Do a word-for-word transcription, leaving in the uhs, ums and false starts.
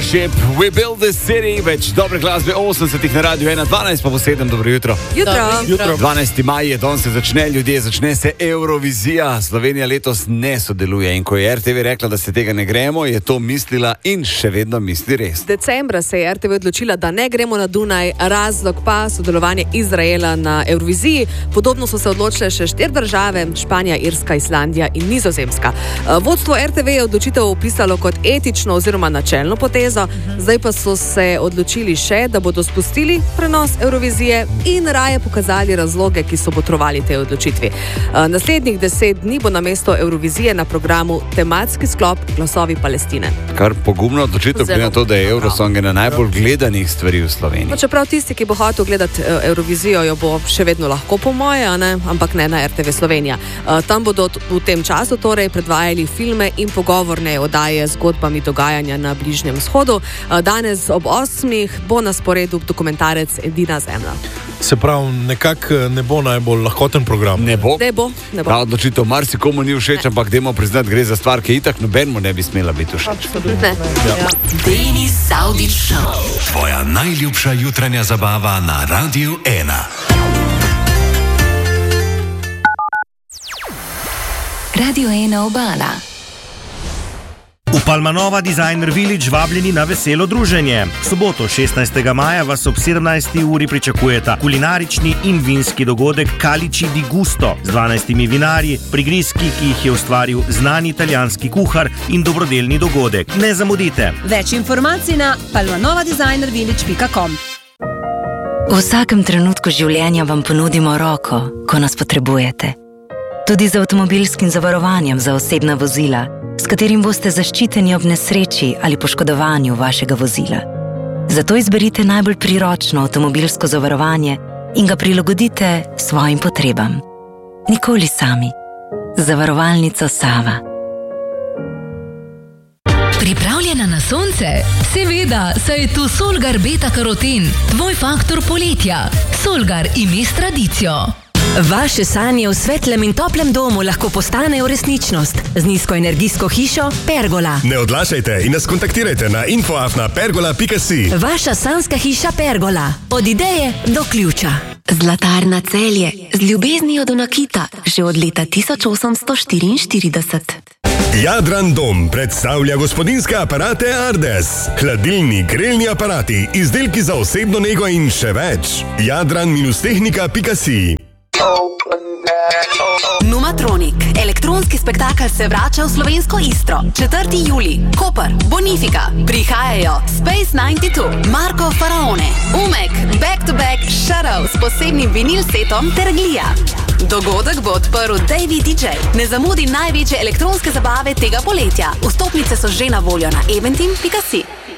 Starship, We Build This City, več dobre glasbe osemdesetih na Radiu ena dvanajst, pa po sedem, dobro jutro. Jutro. jutro. dvanajsti maj je, danes se začne, ljudje, začne se Eurovizija. Slovenija letos ne sodeluje in ko je R T V rekla, da se tega ne gremo, je to mislila in še vedno misli res. Decembra se je R T V odločila, da ne gremo na Dunaj, razlog pa sodelovanje Izraela na Euroviziji. Podobno so se odločile še štiri države, Španija, Irska, Islandija in Nizozemska. Vodstvo R T V je odločitev opisalo kot etično oziroma načelno potezo, zdaj pa so se odločili še, da bodo spustili prenos Eurovizije in raje pokazali razloge, ki so botrovali tej odločitvi. Naslednjih deset dni bo na mesto Eurovizije na programu tematski sklop Glasovi Palestine. Kar pogumno odločitev, glede na to, da je Eurosong ena najbolj gledanih stvari v Sloveniji. No, čeprav tisti, ki bo hotel gledati Eurovizijo, jo bo še vedno lahko po moje, ne? Ampak ne na R T V Slovenija. Tam bodo v tem času torej predvajali filme in pogovorne oddaje z zgodbami dogajanja na Bližnjem vzhodu. Danes ob osmih bo na sporedu dokumentarec Edina zemlja. Se pravi, nekako ne bo najbolj lahkoten program. Ne bo. Ne bo, ne bo. Prav odločitev marsikomu ni všeč, ne. Ampak dajmo priznati, gre za stvar, ki itak nobenemu ne bi smela biti všeč. Ne. Ja. Denis Saudić Show. Tvoja najljubša jutranja zabava na Radiu ena. Radio ena Obala. V Palmanova Designer Village vabljeni na veselo druženje. Soboto šestnajstega maja vas ob sedemnajsti uri pričakujeta kulinarični in vinski dogodek Calici di Gusto z dvanajstimi vinarji, prigrizki, ki jih je ustvaril znani italijanski kuhar, in dobrodelni dogodek. Ne zamudite. Več informacij na palmanova designer village pika com. V vsakem trenutku življenja vam ponudimo roko, ko nas potrebujete. Tudi z avtomobilskim zavarovanjem za osebna vozila, s katerim boste zaščiteni ob nesreči ali poškodovanju vašega vozila. Zato izberite najbolj priročno avtomobilsko zavarovanje in ga prilagodite svojim potrebam. Nikoli sami. Zavarovalnica Sava. Pripravljena na sonce? Seveda, saj je tu Solgar Beta Karoten, tvoj faktor poletja. Solgar ime s tradicijo. Vaše sanje v svetlem in toplem domu lahko postanejo resničnost z nizkoenergijsko hišo Pergola. Ne odlašajte in nas kontaktirajte na info afna pergola pika si. Vaša sanjska hiša Pergola. Od ideje do ključa. Zlatarna Celje. Z ljubeznijo do nakita. Že od leta tisoč osemsto štiriinštirideset. Jadran Dom predstavlja gospodinjske aparate Ardes. Hladilni, grelni aparati, izdelki za osebno nego in še več. jadran tehnika pika si. Numatronik. Elektronski spektakel se vrača v slovensko Istro. četrti julij. Koper, Bonifika. Prihajajo Space devetdeset dva, Marko Faraone, Umek, Back to Back, Shadow s posebnim vinil setom ter Glija. Dogodek bo odprl Davey D J. Ne zamudi največje elektronske zabave tega poletja. Vstopnice so že na voljo na eventim pika si.